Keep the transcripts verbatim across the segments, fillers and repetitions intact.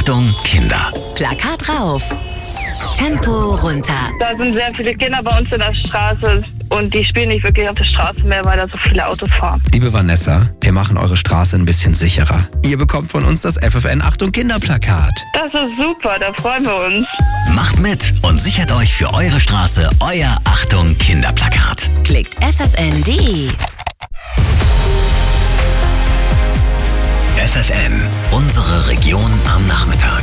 Achtung, Kinder. Plakat rauf, Tempo runter. Da sind sehr viele Kinder bei uns in der Straße und die spielen nicht wirklich auf der Straße mehr, weil da so viele Autos fahren. Liebe Vanessa, wir machen eure Straße ein bisschen sicherer. Ihr bekommt von uns das F F N Achtung Kinderplakat. Das ist super, da freuen wir uns. Macht mit und sichert euch für eure Straße euer Achtung Kinderplakat. Klickt f f n punkt d e. F F N, unsere Region am Nachmittag.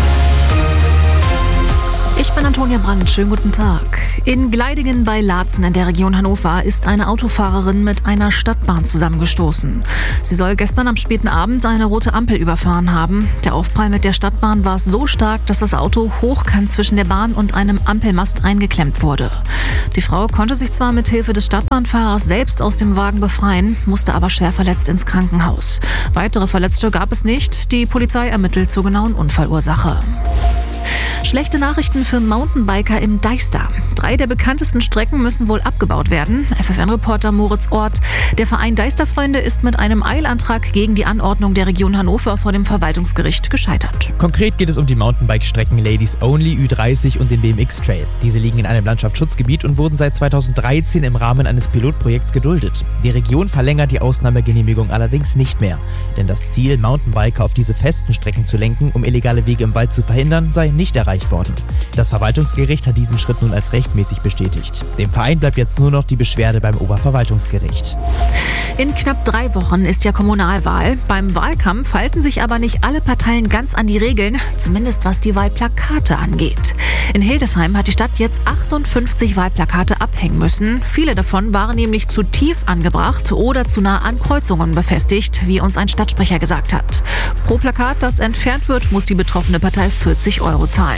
Ich bin Antonia Brandt, schönen guten Tag. In Gleidingen bei Laatzen in der Region Hannover ist eine Autofahrerin mit einer Stadtbahn zusammengestoßen. Sie soll gestern am späten Abend eine rote Ampel überfahren haben. Der Aufprall mit der Stadtbahn war so stark, dass das Auto hochkant zwischen der Bahn und einem Ampelmast eingeklemmt wurde. Die Frau konnte sich zwar mit Hilfe des Stadtbahnfahrers selbst aus dem Wagen befreien, musste aber schwer verletzt ins Krankenhaus. Weitere Verletzte gab es nicht. Die Polizei ermittelt zur genauen Unfallursache. Schlechte Nachrichten für Mountainbiker im Deister. Drei der bekanntesten Strecken müssen wohl abgebaut werden. F F N-Reporter Moritz Ort. Der Verein Deisterfreunde ist mit einem Eilantrag gegen die Anordnung der Region Hannover vor dem Verwaltungsgericht gescheitert. Konkret geht es um die Mountainbike-Strecken Ladies Only, Ü dreißig und den B M X Trail. Diese liegen in einem Landschaftsschutzgebiet und wurden seit zweitausenddreizehn im Rahmen eines Pilotprojekts geduldet. Die Region verlängert die Ausnahmegenehmigung allerdings nicht mehr. Denn das Ziel, Mountainbiker auf diese festen Strecken zu lenken, um illegale Wege im Wald zu verhindern, sei nicht erreicht worden. Das Verwaltungsgericht hat diesen Schritt nun als rechtmäßig bestätigt. Dem Verein bleibt jetzt nur noch die Beschwerde beim Oberverwaltungsgericht. In knapp drei Wochen ist ja Kommunalwahl. Beim Wahlkampf halten sich aber nicht alle Parteien ganz an die Regeln, zumindest was die Wahlplakate angeht. In Hildesheim hat die Stadt jetzt achtundfünfzig Wahlplakate abhängen müssen. Viele davon waren nämlich zu tief angebracht oder zu nah an Kreuzungen befestigt, wie uns ein Stadtsprecher gesagt hat. Pro Plakat, das entfernt wird, muss die betroffene Partei vierzig Euro zahlen.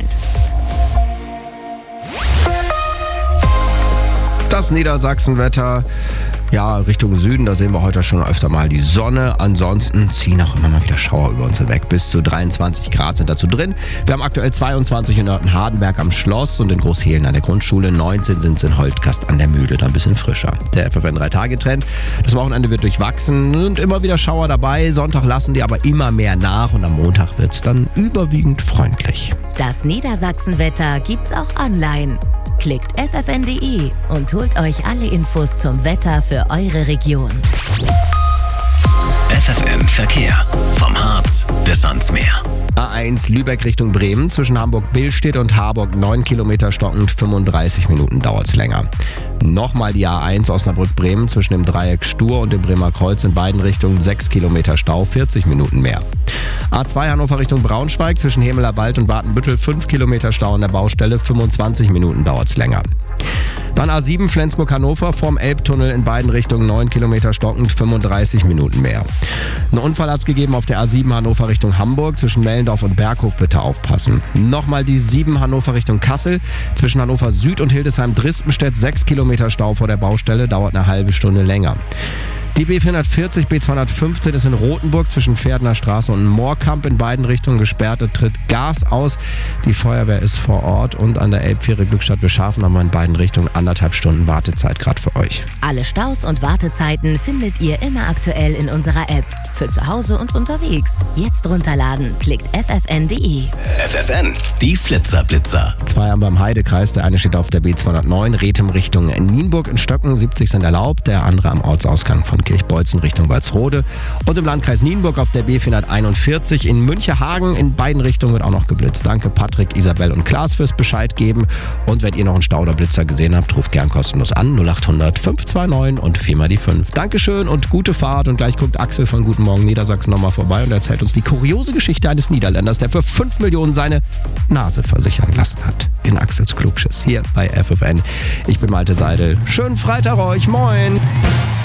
Das Niedersachsenwetter, ja, Richtung Süden, da sehen wir heute schon öfter mal die Sonne. Ansonsten ziehen auch immer mal wieder Schauer über uns hinweg. Bis zu dreiundzwanzig Grad sind dazu drin. Wir haben aktuell zweiundzwanzig in Nörten-Hardenberg am Schloss und in Großhehlen an der Grundschule. neunzehn sind es in Holtgast an der Mühle, da ein bisschen frischer. Der F F N drei Tage Trend. Das Wochenende wird durchwachsen und immer wieder Schauer dabei. Sonntag lassen die aber immer mehr nach und am Montag wird es dann überwiegend freundlich. Das Niedersachsenwetter gibt's auch online. Klickt f f n punkt d e und holt euch alle Infos zum Wetter für eure Region. F F N Verkehr. Vom Harz bis ans Meer. A eins Lübeck Richtung Bremen, zwischen Hamburg-Billstedt und Harburg neun Kilometer stockend, fünfunddreißig Minuten dauert es länger. Nochmal die A eins Osnabrück-Bremen, zwischen dem Dreieck Stur und dem Bremer Kreuz in beiden Richtungen sechs Kilometer Stau, vierzig Minuten mehr. A zwei Hannover Richtung Braunschweig, zwischen Hemeler Wald und Watenbüttel fünf Kilometer Stau an der Baustelle, fünfundzwanzig Minuten dauert es länger. Dann A sieben Flensburg-Hannover vorm Elbtunnel in beiden Richtungen neun Kilometer stockend, fünfunddreißig Minuten mehr. Ein Unfall hat es gegeben auf der A sieben Hannover Richtung Hamburg, zwischen Mellendorf und Berghof, bitte aufpassen. Nochmal die sieben Hannover Richtung Kassel, zwischen Hannover Süd und Hildesheim-Dristenstedt sechs Kilometer Stau vor der Baustelle, dauert eine halbe Stunde länger. Die B vierhundertvierzig B zweihundertfünfzehn ist in Rothenburg zwischen Pferdner Straße und Moorkamp in beiden Richtungen gesperrt. Es tritt Gas aus. Die Feuerwehr ist vor Ort und an der Elbfähre Glückstadt-Beschhafen haben wir in beiden Richtungen anderthalb Stunden Wartezeit gerade für euch. Alle Staus und Wartezeiten findet ihr immer aktuell in unserer App. Für zu Hause und unterwegs. Jetzt runterladen. Klickt f f n punkt d e. F F N, die Flitzerblitzer. Zwei haben beim Heidekreis. Der eine steht auf der B zweihundertneun, Rethem Richtung Nienburg in Stöcken. siebzig sind erlaubt. Der andere am Ortsausgang von Kirchbolzen Richtung Walsrode. Und im Landkreis Nienburg auf der B vierhunderteinundvierzig in Münchehagen. In beiden Richtungen wird auch noch geblitzt. Danke Patrick, Isabel und Klaas fürs Bescheid geben. Und wenn ihr noch einen Stau oder Blitzer gesehen habt, ruft gern kostenlos an. null acht hundert fünf zwei neun und viermal die fünf. Dankeschön und gute Fahrt. Und gleich guckt Axel von Guten Morgen Niedersachsen nochmal vorbei und erzählt uns die kuriose Geschichte eines Niederländers, der für fünf Millionen seine Nase versichern lassen hat. In Axels Klugschiss hier bei F F N. Ich bin Malte Seidel. Schönen Freitag euch. Moin.